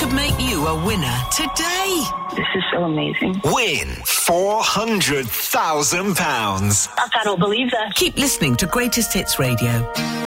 could make you a winner today. This is so amazing. Win £400,000. I cannot believe that. Keep listening to Greatest Hits Radio.